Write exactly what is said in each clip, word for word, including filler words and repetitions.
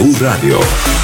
Radio.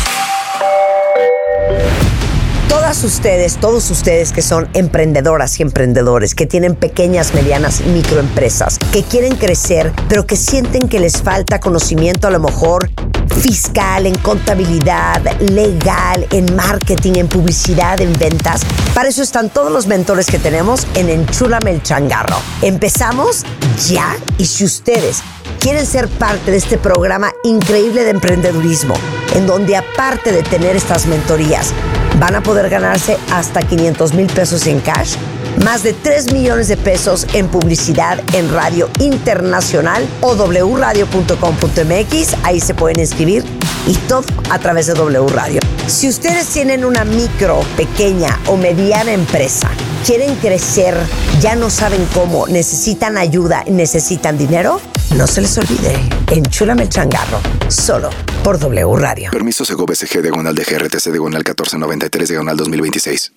Todas ustedes, todos ustedes que son emprendedoras y emprendedores, que tienen pequeñas, medianas y microempresas, que quieren crecer, pero que sienten que les falta conocimiento a lo mejor fiscal, en contabilidad, legal, en marketing, en publicidad, en ventas. Para eso están todos los mentores que tenemos en Enchúlame el Changarro. Empezamos ya, y si ustedes quieren ser parte de este programa increíble de emprendedurismo, en donde aparte de tener estas mentorías, van a poder ganarse hasta quinientos mil pesos en cash, más de tres millones de pesos en publicidad en radio internacional o doble u radio punto com punto m x, ahí se pueden inscribir y todo a través de W Radio. Si ustedes tienen una micro, pequeña o mediana empresa, quieren crecer, ya no saben cómo, necesitan ayuda, necesitan dinero, no se les olvide, Enchúlame el Changarro, solo por W Radio. Permiso Sego B C G diagonal de G R T C diagonal catorce noventa y tres diagonal dos mil veintiséis.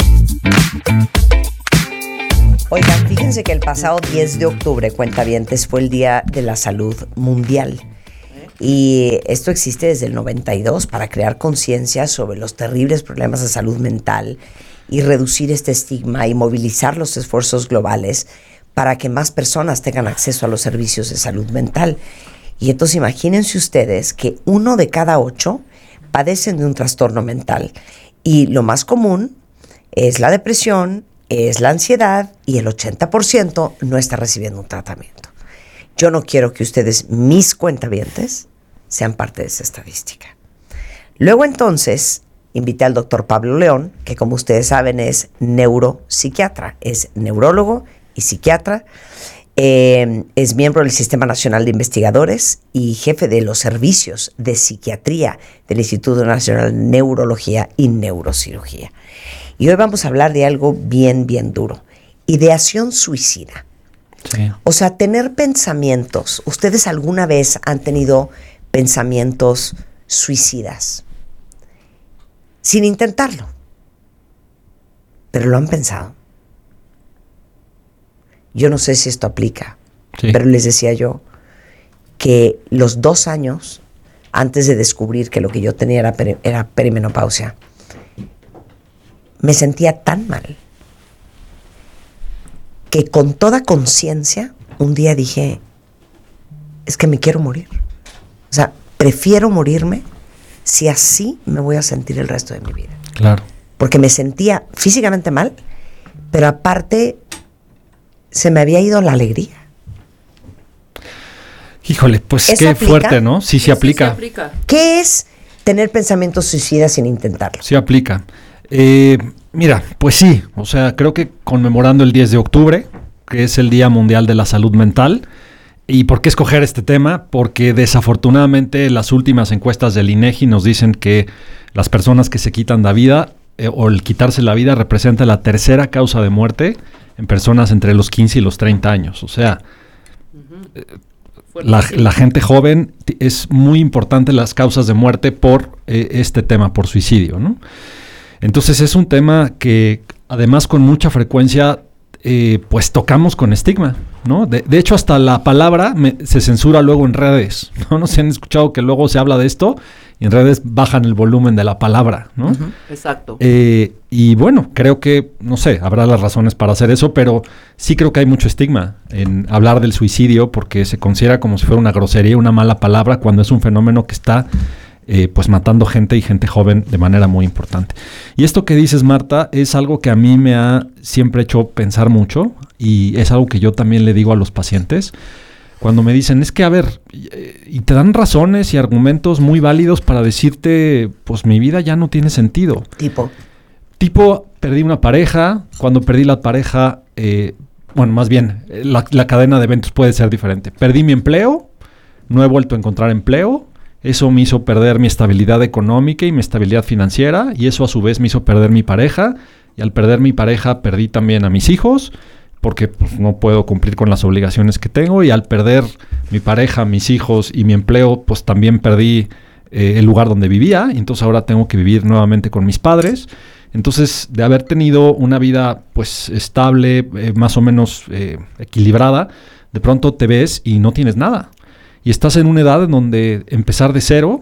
Oigan, fíjense que el pasado diez de octubre, cuentavientes, fue el Día de la Salud Mundial. Y esto existe desde el noventa y dos para crear conciencia sobre los terribles problemas de salud mental y reducir este estigma y movilizar los esfuerzos globales para que más personas tengan acceso a los servicios de salud mental. Y entonces imagínense ustedes que uno de cada ocho padecen de un trastorno mental. Y lo más común es la depresión, es la ansiedad, y el ochenta por ciento no está recibiendo un tratamiento. Yo no quiero que ustedes, mis cuentavientes, sean parte de esa estadística. Luego entonces invité al doctor Pablo León, que como ustedes saben es neuropsiquiatra, es neurólogo y psiquiatra, eh, es miembro del Sistema Nacional de Investigadores y jefe de los servicios de psiquiatría del Instituto Nacional de Neurología y Neurocirugía. Y hoy vamos a hablar de algo bien, bien duro. Ideación suicida. Sí. O sea, tener pensamientos. ¿Ustedes alguna vez han tenido pensamientos suicidas? Sin intentarlo. Pero lo han pensado. Yo no sé si esto aplica, sí. Pero les decía yo que los dos años antes de descubrir que lo que yo tenía era, peri- era perimenopausia, me sentía tan mal que con toda conciencia un día dije, es que me quiero morir. O sea, prefiero morirme si así me voy a sentir el resto de mi vida. Claro. Porque me sentía físicamente mal, pero aparte se me había ido la alegría. Híjole, pues qué aplica? fuerte, ¿no? Sí, sí, sí aplica. Sí, sí aplica. ¿Qué es tener pensamientos suicidas sin intentarlo? Sí aplica. Eh, mira, pues sí, o sea, creo que conmemorando el diez de octubre, que es el Día Mundial de la Salud Mental. ¿Y por qué escoger este tema? Porque desafortunadamente las últimas encuestas del INEGI nos dicen que las personas que se quitan la vida eh, o el quitarse la vida representa la tercera causa de muerte en personas entre los quince y los treinta años. O sea, uh-huh. eh, la, la gente joven t- es muy importante las causas de muerte por eh, este tema, por suicidio, ¿no? Entonces es un tema que además con mucha frecuencia eh, pues tocamos con estigma, ¿no? De, de hecho hasta la palabra me, se censura luego en redes, ¿no? No se han escuchado que luego se habla de esto y en redes bajan el volumen de la palabra, ¿no? Uh-huh. Exacto. Eh, y bueno, creo que, no sé, habrá las razones para hacer eso, pero sí creo que hay mucho estigma en hablar del suicidio porque se considera como si fuera una grosería, una mala palabra, cuando es un fenómeno que está Eh, pues matando gente y gente joven de manera muy importante. Y esto que dices, Marta, es algo que a mí me ha siempre hecho pensar mucho y es algo que yo también le digo a los pacientes cuando me dicen, es que a ver, y te dan razones y argumentos muy válidos para decirte, pues mi vida ya no tiene sentido. Tipo. Tipo, perdí una pareja, cuando perdí la pareja, eh, bueno, más bien, la, la cadena de eventos puede ser diferente. Perdí mi empleo, no he vuelto a encontrar empleo. Eso me hizo perder mi estabilidad económica y mi estabilidad financiera, y eso a su vez me hizo perder mi pareja, y al perder mi pareja perdí también a mis hijos, porque pues, no puedo cumplir con las obligaciones que tengo, y al perder mi pareja, mis hijos y mi empleo, pues también perdí eh, el lugar donde vivía, y entonces ahora tengo que vivir nuevamente con mis padres. Entonces, de haber tenido una vida pues estable, eh, más o menos eh, equilibrada, de pronto te ves y no tienes nada. Y estás en una edad en donde empezar de cero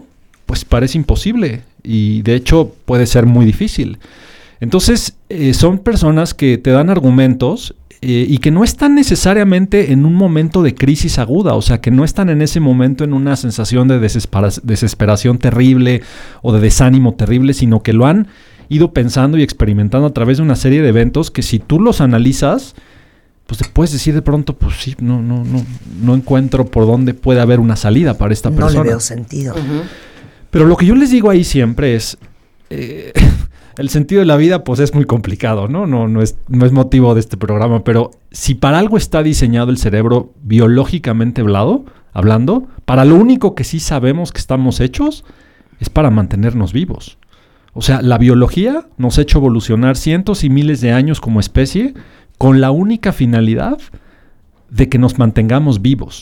pues parece imposible y de hecho puede ser muy difícil. Entonces, eh, son personas que te dan argumentos eh, y que no están necesariamente en un momento de crisis aguda, o sea, que no están en ese momento en una sensación de desespera- desesperación terrible o de desánimo terrible, sino que lo han ido pensando y experimentando a través de una serie de eventos que si tú los analizas, pues te puedes decir de pronto, pues sí, no, no, no, no encuentro por dónde puede haber una salida para esta persona. No le veo sentido. Uh-huh. Pero lo que yo les digo ahí siempre es, eh, el sentido de la vida pues es muy complicado, ¿no? No, no es, no es motivo de este programa, pero si para algo está diseñado el cerebro biológicamente hablado, hablando, para lo único que sí sabemos que estamos hechos es para mantenernos vivos. O sea, la biología nos ha hecho evolucionar cientos y miles de años como especie con la única finalidad de que nos mantengamos vivos.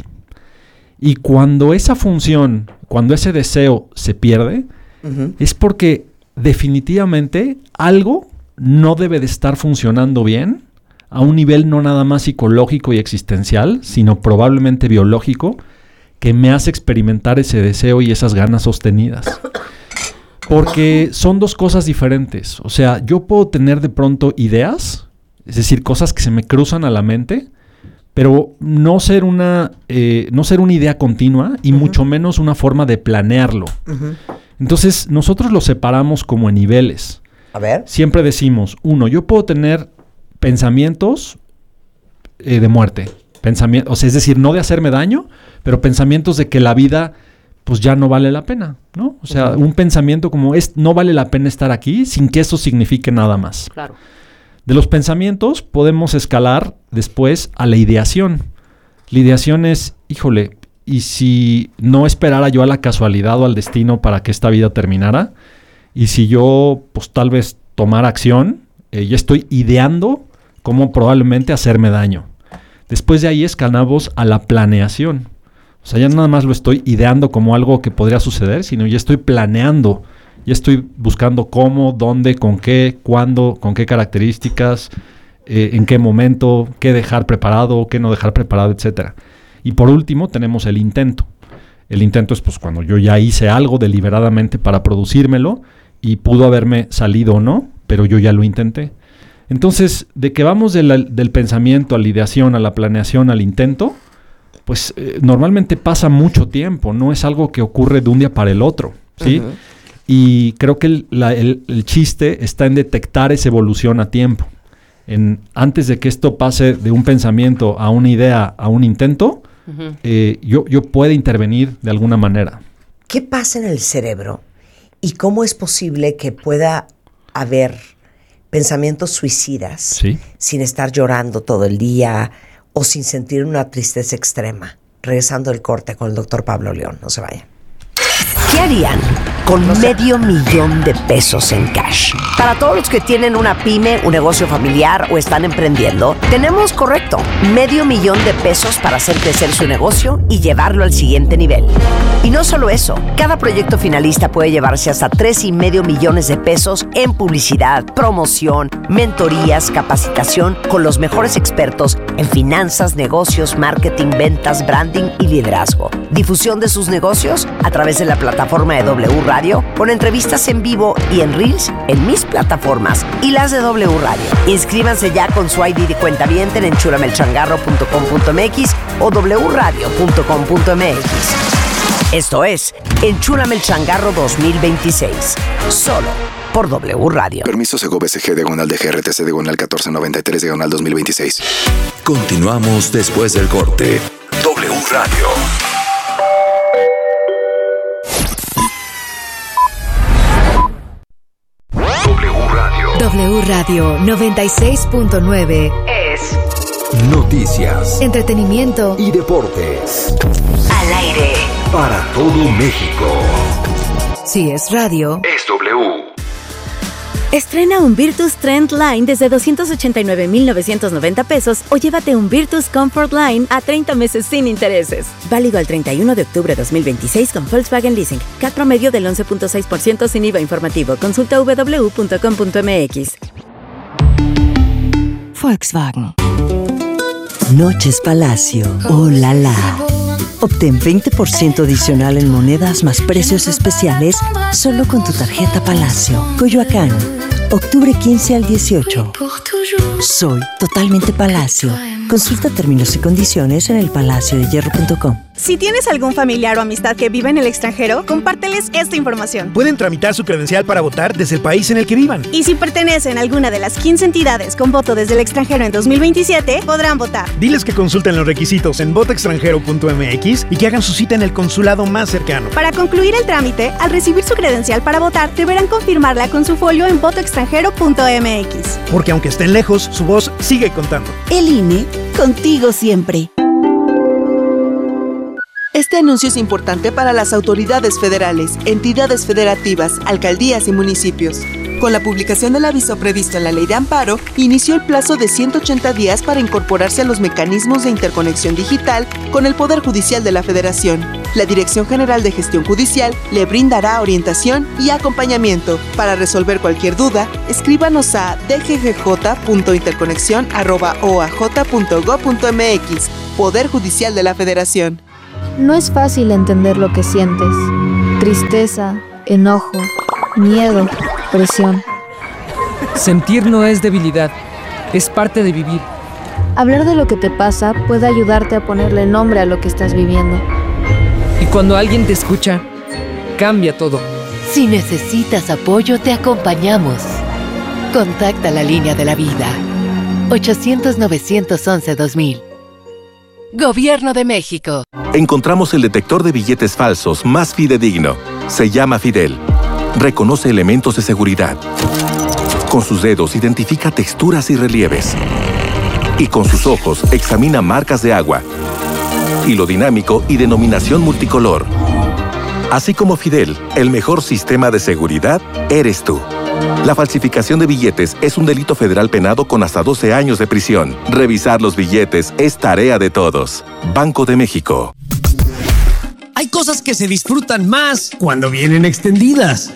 Y cuando esa función, cuando ese deseo se pierde, uh-huh. es porque definitivamente algo no debe de estar funcionando bien a un nivel no nada más psicológico y existencial, sino probablemente biológico, que me hace experimentar ese deseo y esas ganas sostenidas. Porque son dos cosas diferentes. O sea, yo puedo tener de pronto ideas, es decir, cosas que se me cruzan a la mente, pero no ser una, eh, no ser una idea continua y uh-huh. mucho menos una forma de planearlo. Uh-huh. Entonces, nosotros lo separamos como en niveles. A ver. Siempre decimos, uno, yo puedo tener pensamientos eh, de muerte. Pensamientos, o sea, es decir, no de hacerme daño, pero pensamientos de que la vida pues ya no vale la pena, ¿no? O sea, uh-huh. un pensamiento como es, no vale la pena estar aquí sin que eso signifique nada más. Claro. De los pensamientos podemos escalar después a la ideación. La ideación es, híjole, ¿y si no esperara yo a la casualidad o al destino para que esta vida terminara? Y si yo, pues tal vez tomara acción, eh, ya estoy ideando cómo probablemente hacerme daño. Después de ahí escalamos a la planeación. O sea, ya nada más lo estoy ideando como algo que podría suceder, sino ya estoy planeando. Ya estoy buscando cómo, dónde, con qué, cuándo, con qué características, eh, en qué momento, qué dejar preparado, qué no dejar preparado, etcétera. Y por último tenemos el intento. El intento es pues cuando yo ya hice algo deliberadamente para producírmelo y pudo haberme salido o no, pero yo ya lo intenté. Entonces, de que vamos de la, del pensamiento a la ideación, a la planeación, al intento, pues eh, normalmente pasa mucho tiempo, no es algo que ocurre de un día para el otro, ¿sí? Uh-huh. Y creo que el, la, el, el chiste está en detectar esa evolución a tiempo. En, antes de que esto pase de un pensamiento a una idea, a un intento, uh-huh. eh, yo, yo puedo intervenir de alguna manera. ¿Qué pasa en el cerebro? ¿Y cómo es posible que pueda haber pensamientos suicidas ¿Sí? sin estar llorando todo el día o sin sentir una tristeza extrema? Regresando del corte con el doctor Pablo León. No se vayan. ¿Qué harían con no sé. medio millón de pesos en cash? Para todos los que tienen una pyme, un negocio familiar o están emprendiendo, tenemos, correcto, medio millón de pesos para hacer crecer su negocio y llevarlo al siguiente nivel. Y no solo eso, cada proyecto finalista puede llevarse hasta tres y medio millones de pesos en publicidad, promoción, mentorías, capacitación con los mejores expertos en finanzas, negocios, marketing, ventas, branding y liderazgo. Difusión de sus negocios a través de la plataforma de W Radio, con entrevistas en vivo y en Reels en mis plataformas y las de W Radio. Inscríbanse ya con su I D de cuentaviente en enchulamelchangarro punto com punto m x o w radio punto com punto m x. Esto es Enchúlame el Changarro dos mil veintiséis, solo por W Radio. Permiso Segov S G diagonal de G R T C diagonal catorce noventa y tres diagonal dos mil veintiséis. Continuamos después del corte. W Radio. W Radio. W Radio noventa y seis punto nueve es noticias, entretenimiento y deportes. Al aire. Para todo México. Si es radio, es W. Estrena un Virtus Trend Line desde doscientos ochenta y nueve mil novecientos noventa pesos o llévate un Virtus Comfort Line a treinta meses sin intereses. Válido al treinta y uno de octubre de dos mil veintiséis con Volkswagen Leasing. C A T promedio del once punto seis por ciento sin I V A informativo. Consulta w w w punto com punto m x. Volkswagen. Noches Palacio. Oh la la. Obtén veinte por ciento adicional en monedas más precios especiales solo con tu tarjeta Palacio. Coyoacán, octubre quince al dieciocho. Soy totalmente Palacio. Consulta términos y condiciones en el palacio de hierro punto com. Si tienes algún familiar o amistad que vive en el extranjero, compárteles esta información. Pueden tramitar su credencial para votar desde el país en el que vivan. Y si pertenecen a alguna de las quince entidades con voto desde el extranjero en dos mil veintisiete, podrán votar. Diles que consulten los requisitos en voto extranjero punto m x y que hagan su cita en el consulado más cercano. Para concluir el trámite, al recibir su credencial para votar, deberán confirmarla con su folio en voto extranjero punto m x. Porque aunque estén lejos, su voz sigue contando. El I N E, contigo siempre. Este anuncio es importante para las autoridades federales, entidades federativas, alcaldías y municipios. Con la publicación del aviso previsto en la Ley de Amparo, inició el plazo de ciento ochenta días para incorporarse a los mecanismos de interconexión digital con el Poder Judicial de la Federación. La Dirección General de Gestión Judicial le brindará orientación y acompañamiento. Para resolver cualquier duda, escríbanos a d g g j punto interconexión arroba o a j punto gob punto m x. Poder Judicial de la Federación. No es fácil entender lo que sientes. Tristeza, enojo, miedo, presión. Sentir no es debilidad, es parte de vivir. Hablar de lo que te pasa puede ayudarte a ponerle nombre a lo que estás viviendo. Y cuando alguien te escucha, cambia todo. Si necesitas apoyo, te acompañamos. Contacta la línea de la vida. ochocientos, novecientos once, dos mil. Gobierno de México. Encontramos el detector de billetes falsos más fidedigno. Se llama Fidel. Reconoce elementos de seguridad. Con sus dedos identifica texturas y relieves. Y con sus ojos examina marcas de agua, hilo dinámico y denominación multicolor. Así como Fidel, el mejor sistema de seguridad eres tú. La falsificación de billetes es un delito federal penado con hasta doce años de prisión. Revisar los billetes es tarea de todos. Banco de México. Hay cosas que se disfrutan más cuando vienen extendidas.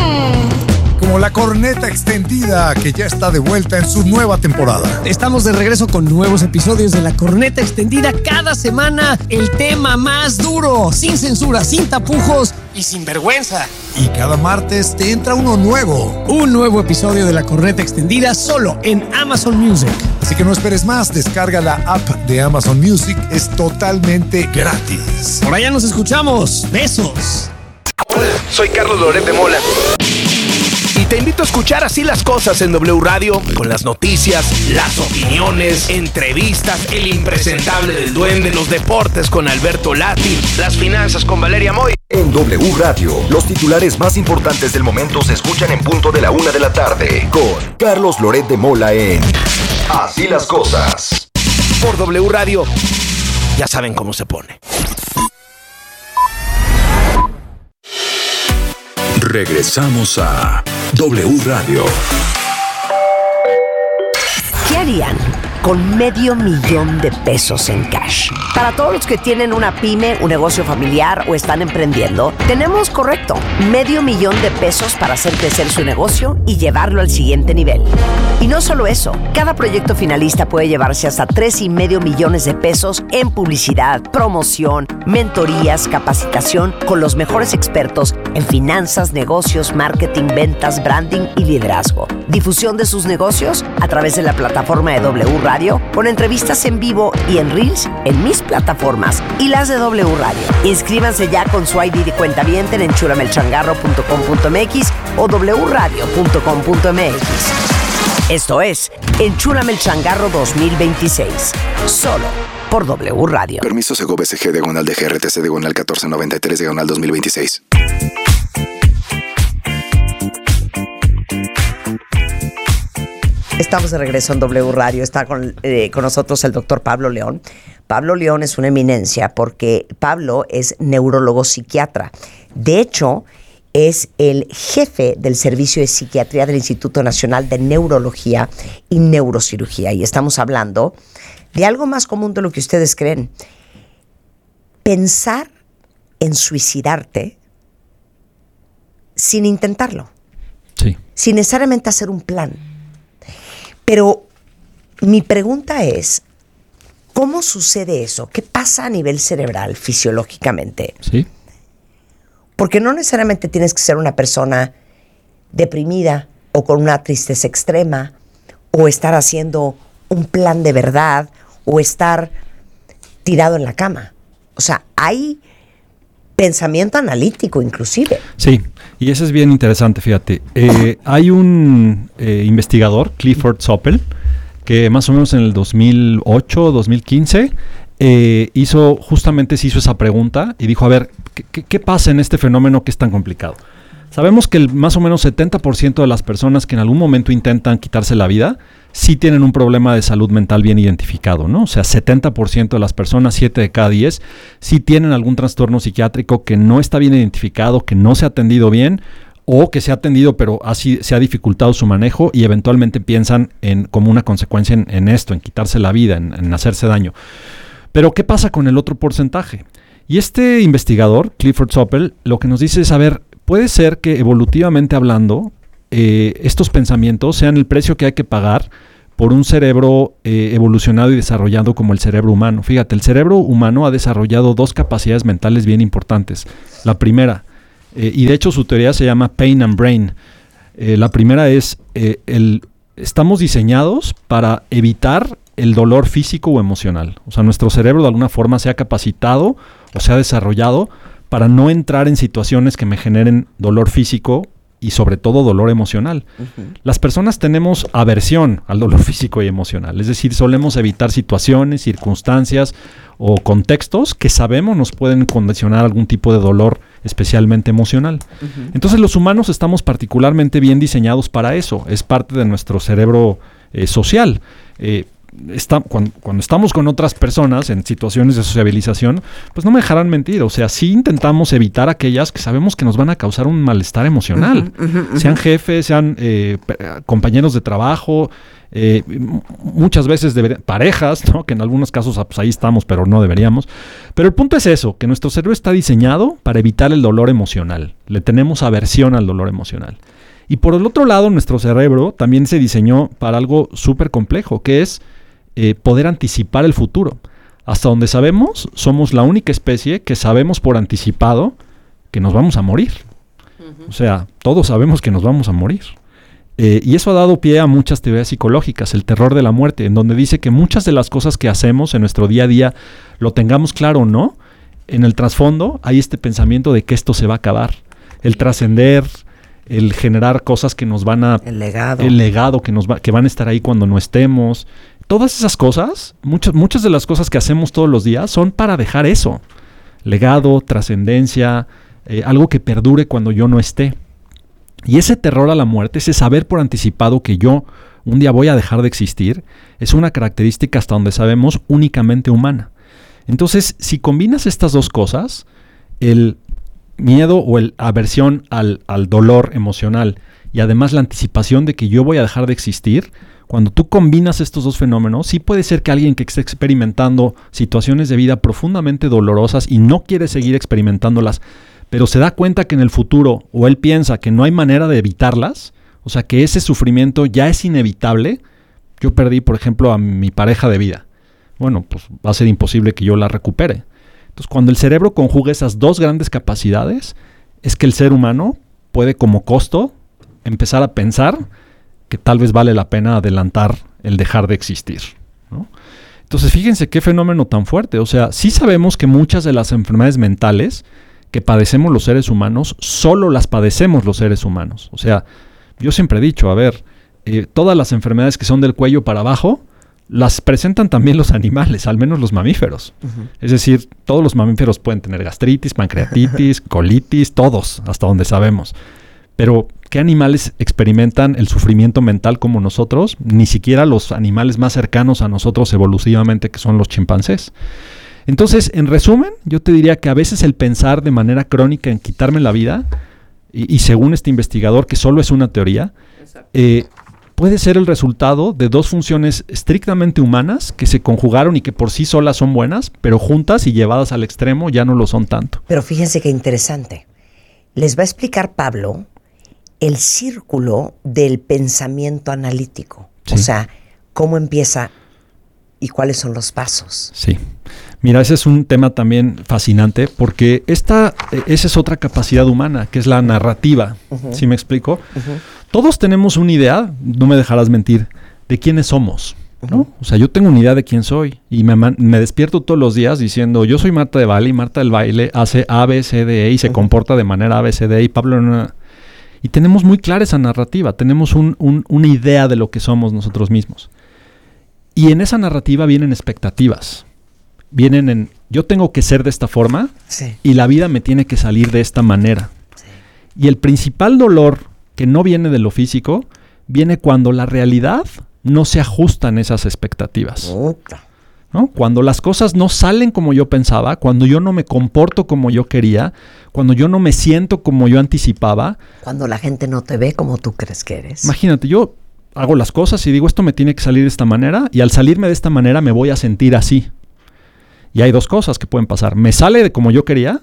Como la corneta extendida, que ya está de vuelta en su nueva temporada. Estamos de regreso con nuevos episodios de la corneta extendida cada semana. El tema más duro, sin censura, sin tapujos y sin vergüenza. Y cada martes te entra uno nuevo. Un nuevo episodio de la corneta extendida solo en Amazon Music. Así que no esperes más, descarga la app de Amazon Music, es totalmente gratis. Por allá nos escuchamos. Besos. Hola, soy Carlos Loret de Mola. Y te invito a escuchar Así las Cosas en W Radio, con las noticias, las opiniones, entrevistas, el impresentable del duende, los deportes con Alberto Lati, las finanzas con Valeria Moy. En W Radio, los titulares más importantes del momento se escuchan en punto de la una de la tarde, con Carlos Loret de Mola en Así las Cosas. Por W Radio, ya saben cómo se pone. Regresamos a W Radio. ¿Qué harían con medio millón de pesos en cash? Para todos los que tienen una pyme, un negocio familiar o están emprendiendo, tenemos, correcto, medio millón de pesos para hacer crecer su negocio y llevarlo al siguiente nivel. Y no solo eso, cada proyecto finalista puede llevarse hasta tres y medio millones de pesos en publicidad, promoción, mentorías, capacitación con los mejores expertos en finanzas, negocios, marketing, ventas, branding y liderazgo. Difusión de sus negocios a través de la plataforma de W Radio, con entrevistas en vivo y en Reels en mis plataformas y las de W Radio. Inscríbanse ya con su I D de cuentaviente en enchulamelchangarro punto com punto m x o w radio punto com punto m x. Esto es Enchúlame el Changarro dos mil veintiséis, solo por W Radio. Permiso Segov S G diagonal de G R T C diagonal catorce noventa y tres diagonal dos mil veintiséis. Estamos de regreso en W Radio. Está con, eh, con nosotros el doctor Pablo León. Pablo León es una eminencia porque Pablo es neurólogo psiquiatra. De hecho, es el jefe del Servicio de Psiquiatría del Instituto Nacional de Neurología y Neurocirugía. Y estamos hablando de algo más común de lo que ustedes creen. Pensar en suicidarte sin intentarlo. Sí. Sin necesariamente hacer un plan. Pero mi pregunta es, ¿Cómo sucede eso? ¿Qué pasa a nivel cerebral, fisiológicamente? Sí. Porque no necesariamente tienes que ser una persona deprimida o con una tristeza extrema o estar haciendo un plan de verdad o estar tirado en la cama. O sea, hay pensamiento analítico inclusive. Sí, y eso es bien interesante, fíjate. Eh, hay un eh, investigador, Clifford Soppel, que más o menos en el dos mil ocho, dos mil quince, eh, hizo, justamente se hizo esa pregunta y dijo, a ver, ¿qué, qué, qué pasa en este fenómeno que es tan complicado? Sabemos que el más o menos setenta por ciento de las personas que en algún momento intentan quitarse la vida, sí tienen un problema de salud mental bien identificado, ¿no? O sea, setenta por ciento de las personas, siete de cada diez, sí tienen algún trastorno psiquiátrico que no está bien identificado, que no se ha atendido bien, o que se ha atendido pero así se ha dificultado su manejo y eventualmente piensan en como una consecuencia en, en esto, en quitarse la vida, en, en hacerse daño. Pero ¿qué pasa con el otro porcentaje? Y este investigador, Clifford Soppel, lo que nos dice es, a ver, puede ser que evolutivamente hablando, eh, estos pensamientos sean el precio que hay que pagar por un cerebro eh, evolucionado y desarrollado como el cerebro humano. Fíjate, el cerebro humano ha desarrollado dos capacidades mentales bien importantes. La primera, eh, y de hecho su teoría se llama Pain and Brain. Eh, la primera es, eh, el, estamos diseñados para evitar el dolor físico o emocional. O sea, nuestro cerebro de alguna forma se ha capacitado o se ha desarrollado para no entrar en situaciones que me generen dolor físico y sobre todo dolor emocional. Uh-huh. Las personas tenemos aversión al dolor físico y emocional, es decir, solemos evitar situaciones, circunstancias o contextos que sabemos nos pueden condicionar algún tipo de dolor, especialmente emocional. Uh-huh. Entonces los humanos estamos particularmente bien diseñados para eso, es parte de nuestro cerebro eh, social. Eh, Está, cuando, cuando estamos con otras personas en situaciones de sociabilización, pues no me dejarán mentir, o sea, sí intentamos evitar aquellas que sabemos que nos van a causar un malestar emocional, uh-huh, uh-huh, uh-huh. sean jefes, sean eh, compañeros de trabajo, eh, muchas veces deber- parejas, ¿no? Que en algunos casos pues ahí estamos, pero no deberíamos. Pero el punto es eso, que nuestro cerebro está diseñado para evitar el dolor emocional, le tenemos aversión al dolor emocional. Y por el otro lado, nuestro cerebro también se diseñó para algo súper complejo, que es Eh, poder anticipar el futuro. Hasta donde sabemos, somos la única especie que sabemos por anticipado que nos vamos a morir. Uh-huh. O sea, todos sabemos que nos vamos a morir. Eh, y eso ha dado pie a muchas teorías psicológicas, el terror de la muerte, en donde dice que muchas de las cosas que hacemos en nuestro día a día, lo tengamos claro o no, en el trasfondo hay este pensamiento de que esto se va a acabar. El trascender, el generar cosas que nos van a... El legado. El legado que, nos va, que van a estar ahí cuando no estemos. Todas esas cosas, muchas, muchas de las cosas que hacemos todos los días son para dejar eso. Legado, trascendencia, eh, algo que perdure cuando yo no esté. Y ese terror a la muerte, ese saber por anticipado que yo un día voy a dejar de existir, es una característica hasta donde sabemos únicamente humana. Entonces, si combinas estas dos cosas, el miedo o la aversión al, al dolor emocional y además la anticipación de que yo voy a dejar de existir, cuando tú combinas estos dos fenómenos, sí puede ser que alguien que esté experimentando situaciones de vida profundamente dolorosas y no quiere seguir experimentándolas, pero se da cuenta que en el futuro, o él piensa que no hay manera de evitarlas, o sea que ese sufrimiento ya es inevitable. Yo perdí, por ejemplo, a mi pareja de vida. Bueno, pues va a ser imposible que yo la recupere. Entonces, cuando el cerebro conjuga esas dos grandes capacidades, es que el ser humano puede como costo empezar a pensar que tal vez vale la pena adelantar el dejar de existir, ¿no? Entonces, fíjense qué fenómeno tan fuerte. O sea, sí sabemos que muchas de las enfermedades mentales que padecemos los seres humanos, solo las padecemos los seres humanos. O sea, yo siempre he dicho, a ver, eh, todas las enfermedades que son del cuello para abajo, las presentan también los animales, al menos los mamíferos. Uh-huh. Es decir, todos los mamíferos pueden tener gastritis, pancreatitis, colitis, todos, hasta donde sabemos. Pero, ¿qué animales experimentan el sufrimiento mental como nosotros? Ni siquiera los animales más cercanos a nosotros evolutivamente, que son los chimpancés. Entonces, en resumen, yo te diría que a veces el pensar de manera crónica en quitarme la vida, y, y según este investigador, que solo es una teoría, eh, puede ser el resultado de dos funciones estrictamente humanas que se conjugaron y que por sí solas son buenas, pero juntas y llevadas al extremo ya no lo son tanto. Pero fíjense qué interesante. Les va a explicar Pablo el círculo del pensamiento analítico. Sí. O sea, cómo empieza ¿Y cuáles son los pasos? Sí. Mira, ese es un tema también fascinante porque esta, esa es otra capacidad humana, que es la narrativa. Uh-huh. ¿Sí me explico? Uh-huh. Todos tenemos una idea, no me dejarás mentir, de quiénes somos, ¿no? Uh-huh. O sea, yo tengo una idea de quién soy y me, me despierto todos los días diciendo, yo soy Marta de Baile y Marta del Baile hace A, B, C, D, E y se uh-huh. comporta de manera A, B, C, D, E y Pablo... No, y tenemos muy clara esa narrativa, tenemos un, un, una idea de lo que somos nosotros mismos. Y en esa narrativa vienen expectativas. Vienen en, yo tengo que ser de esta forma sí. y la vida me tiene que salir de esta manera. Sí. Y el principal dolor que no viene de lo físico, viene cuando la realidad no se ajusta en esas expectativas. ¿No? Cuando las cosas no salen como yo pensaba, cuando yo no me comporto como yo quería, cuando yo no me siento como yo anticipaba. Cuando la gente no te ve como tú crees que eres. Imagínate, yo hago las cosas y digo, esto me tiene que salir de esta manera, y al salirme de esta manera me voy a sentir así. Y hay dos cosas que pueden pasar. Me sale de como yo quería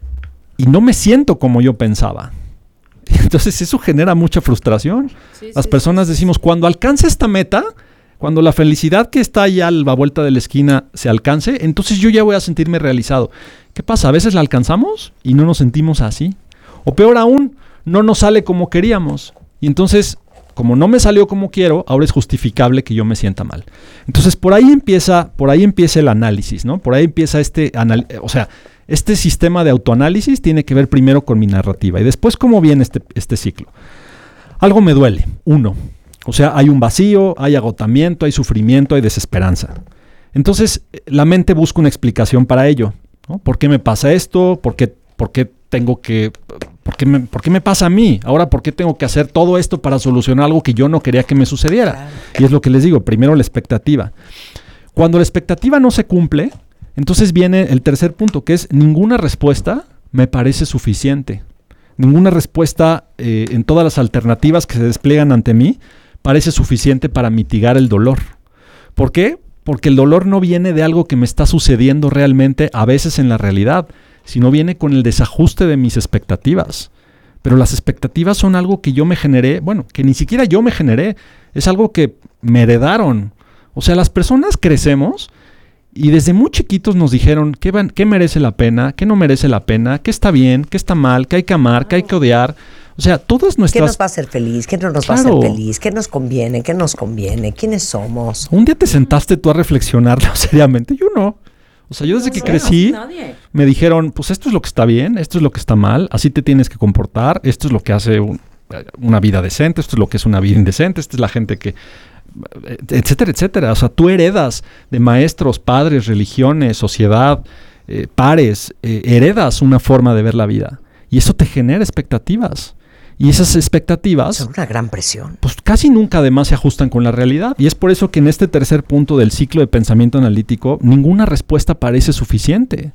y no me siento como yo pensaba. Entonces eso genera mucha frustración. Sí, Las sí, personas sí, decimos, sí. cuando alcance esta meta, cuando la felicidad que está allá a la vuelta de la esquina se alcance, entonces yo ya voy a sentirme realizado. ¿Qué pasa? A veces la alcanzamos y no nos sentimos así. O peor aún, no nos sale como queríamos. Y entonces, como no me salió como quiero, ahora es justificable que yo me sienta mal. Entonces, por ahí empieza, por ahí empieza el análisis, ¿no? Por ahí empieza este, anal- o sea, este sistema de autoanálisis tiene que ver primero con mi narrativa y después cómo viene este, este ciclo. Algo me duele, uno. O sea, hay un vacío, hay agotamiento, hay sufrimiento, hay desesperanza. Entonces, la mente busca una explicación para ello, ¿no? ¿Por qué me pasa esto? ¿Por qué, por qué tengo que... ¿Por qué, me, ¿Por qué me pasa a mí? Ahora, ¿por qué tengo que hacer todo esto para solucionar algo que yo no quería que me sucediera? Claro. Y es lo que les digo, primero la expectativa. Cuando la expectativa no se cumple, entonces viene el tercer punto, que es ninguna respuesta me parece suficiente. Ninguna respuesta eh, en todas las alternativas que se despliegan ante mí parece suficiente para mitigar el dolor. ¿Por qué? Porque el dolor no viene de algo que me está sucediendo realmente, a veces en la realidad, sino viene con el desajuste de mis expectativas. Pero las expectativas son algo que yo me generé, bueno, que ni siquiera yo me generé, es algo que me heredaron. O sea, las personas crecemos y desde muy chiquitos nos dijeron qué, van, qué merece la pena, qué no merece la pena, qué está bien, qué está mal, qué hay que amar, qué hay que odiar. O sea, todas nuestras... ¿Qué nos va a hacer feliz? ¿Qué no nos claro. va a hacer feliz? ¿Qué nos conviene? ¿Qué nos conviene? ¿Quiénes somos? Un día te sentaste tú a reflexionarlo seriamente, yo no. O sea, yo desde no, que crecí, no, me dijeron, pues esto es lo que está bien, esto es lo que está mal, así te tienes que comportar, esto es lo que hace un, una vida decente, esto es lo que es una vida indecente, esta es la gente que... etcétera, etcétera. O sea, tú heredas de maestros, padres, religiones, sociedad, eh, pares, eh, heredas una forma de ver la vida. Y eso te genera expectativas. Y esas expectativas... son una gran presión. Pues casi nunca además se ajustan con la realidad. Y es por eso que en este tercer punto del ciclo de pensamiento analítico, ninguna respuesta parece suficiente.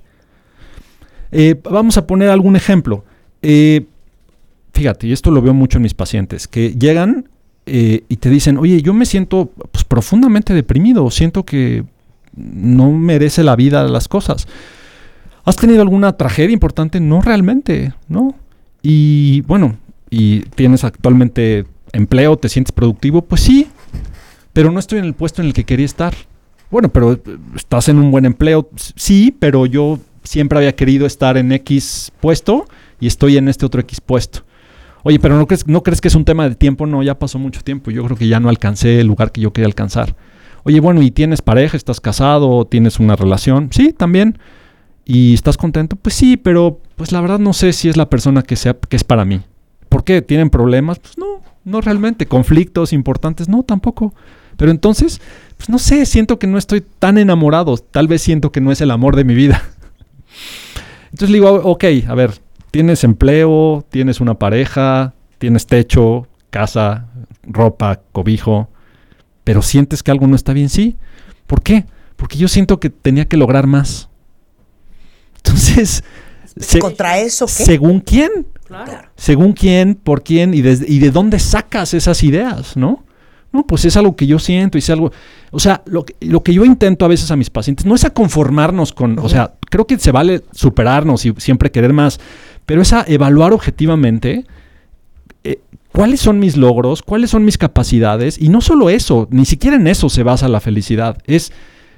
Eh, vamos a poner algún ejemplo. Eh, fíjate, y esto lo veo mucho en mis pacientes, que llegan eh, y te dicen, oye, yo me siento pues, profundamente deprimido, siento que no merece la vida las cosas. ¿Has tenido alguna tragedia importante? No realmente, ¿no? Y bueno... y tienes actualmente empleo, te sientes productivo, pues sí, pero no estoy en el puesto en el que quería estar. Bueno, pero estás en un buen empleo, sí, pero yo siempre había querido estar en X puesto y estoy en este otro X puesto. Oye, pero ¿no crees, no crees que es un tema de tiempo? No, ya pasó mucho tiempo, yo creo que ya no alcancé el lugar que yo quería alcanzar. Oye, bueno, ¿y tienes pareja? ¿Estás casado? ¿Tienes una relación? Sí, también. ¿Y estás contento? Pues sí, pero pues la verdad no sé si es la persona que, sea, que es para mí. ¿Por qué? ¿Tienen problemas? Pues no, no realmente. ¿Conflictos importantes? No, tampoco. Pero entonces, pues no sé, siento que no estoy tan enamorado. Tal vez siento que no es el amor de mi vida. Entonces le digo, ok, a ver, tienes empleo, tienes una pareja, tienes techo, casa, ropa, cobijo, pero sientes que algo no está bien, sí. ¿Por qué? Porque yo siento que tenía que lograr más. Entonces... Se, ¿contra eso qué? ¿Según quién? Claro. ¿Según quién? ¿Por quién? ¿Y de, y de dónde sacas esas ideas? ¿No? No, pues es algo que yo siento y es algo... O sea, lo que, lo que yo intento a veces a mis pacientes no es a conformarnos con... Uh-huh. O sea, creo que se vale superarnos y siempre querer más, pero es a evaluar objetivamente eh, cuáles son mis logros, cuáles son mis capacidades, y no solo eso, ni siquiera en eso se basa la felicidad. Es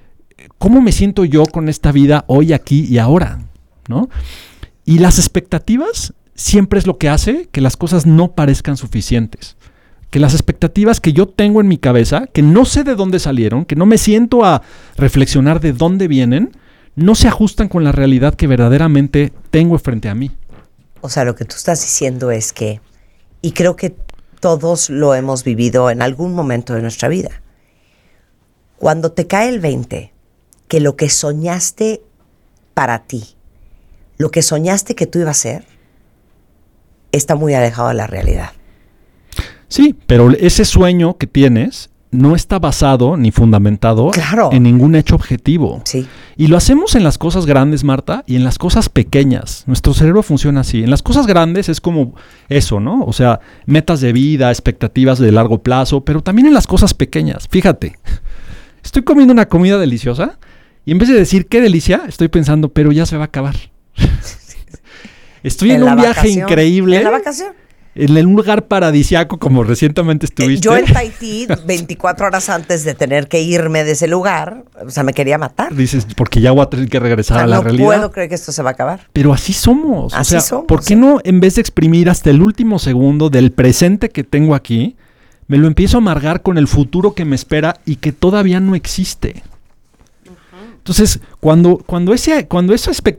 ¿cómo me siento yo con esta vida hoy, aquí y ahora? ¿No? Y las expectativas siempre es lo que hace que las cosas no parezcan suficientes. Que las expectativas que yo tengo en mi cabeza, que no sé de dónde salieron, que no me siento a reflexionar de dónde vienen, no se ajustan con la realidad que verdaderamente tengo frente a mí. O sea, lo que tú estás diciendo es que, y creo que todos lo hemos vivido en algún momento de nuestra vida, cuando te cae el veinte, que lo que soñaste para ti, lo que soñaste que tú ibas a ser, está muy alejado de la realidad. Sí, pero ese sueño que tienes no está basado ni fundamentado claro. en ningún hecho objetivo. Sí. Y lo hacemos en las cosas grandes, Marta, y en las cosas pequeñas. Nuestro cerebro funciona así. En las cosas grandes es como eso, ¿no? O sea, metas de vida, expectativas de largo plazo, pero también en las cosas pequeñas. Fíjate, estoy comiendo una comida deliciosa y en vez de decir qué delicia, estoy pensando, pero ya se va a acabar. Estoy en, en un viaje vacación. increíble. ¿En la vacación? En un lugar paradisiaco como recientemente estuviste. Yo en Tahití, veinticuatro horas antes de tener que irme de ese lugar, o sea, me quería matar. Dices, porque ya voy a tener que regresar o sea, a la no realidad. No puedo creer que esto se va a acabar. Pero así somos. Así o sea, somos. ¿por qué no, en vez de exprimir hasta el último segundo del presente que tengo aquí, me lo empiezo a amargar con el futuro que me espera y que todavía no existe? Entonces, cuando, cuando, ese, cuando esa